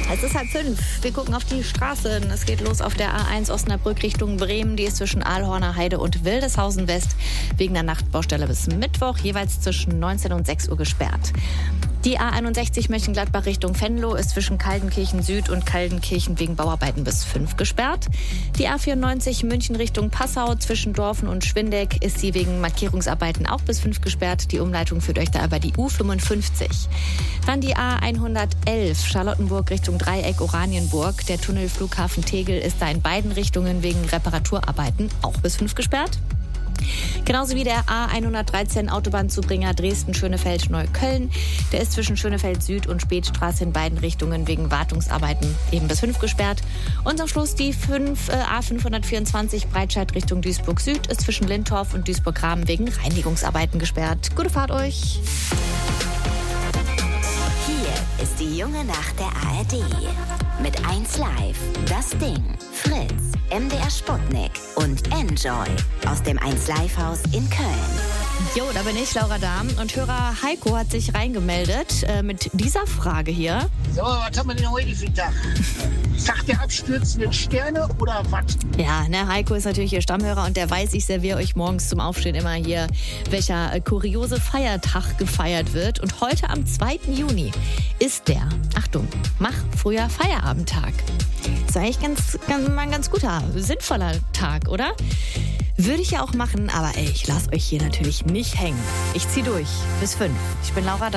Es ist 4:30. Wir gucken auf die Straßen. Es geht los auf der A1 Osnabrück Richtung Bremen. Die ist zwischen Aalhorner Heide und Wildeshausen West wegen der Nachtbaustelle bis Mittwoch jeweils zwischen 19 und 6 Uhr gesperrt. Die A61 Mönchengladbach Richtung Venlo ist zwischen Kaldenkirchen Süd und Kaldenkirchen wegen Bauarbeiten bis 5 gesperrt. Die A94 München Richtung Passau zwischen Dorfen und Schwindeck ist sie wegen Markierungsarbeiten auch bis 5 gesperrt. Die Umleitung führt euch da über die U55. Dann die A111 Charlottenburg Richtung Dreieck Oranienburg. Der Tunnel Flughafen Tegel ist da in beiden Richtungen wegen Reparaturarbeiten auch bis 5 gesperrt. Genauso wie der A113 Autobahnzubringer Dresden-Schönefeld-Neukölln. Der ist zwischen Schönefeld Süd und Spätstraße in beiden Richtungen wegen Wartungsarbeiten eben bis 5 gesperrt. Und am Schluss die A524 Breitscheid Richtung Duisburg Süd ist zwischen Lindorf und Duisburg-Rahmen wegen Reinigungsarbeiten gesperrt. Gute Fahrt euch! Hier ist die junge Nacht der ARD. Mit 1Live, Das Ding, Fritz, MDR Sputnik und Enjoy aus dem 1Live-Haus in Köln. Jo, da bin ich, Laura Dahm. Und Hörer Heiko hat sich reingemeldet mit dieser Frage hier. So, was haben wir denn heute für einen Tag? Tag der abstürzenden Sterne oder was? Ja, Heiko ist natürlich Ihr Stammhörer und der weiß, ich serviere euch morgens zum Aufstehen immer hier, welcher kuriose Feiertag gefeiert wird. Und heute am 2. Juni ist der, Achtung, mach früher Feierabendtag. Ist eigentlich mal ein ganz guter, sinnvoller Tag, oder? Würde ich ja auch machen, aber ich lasse euch hier natürlich nicht hängen. Ich ziehe durch bis 5. Ich bin Laura Dahm.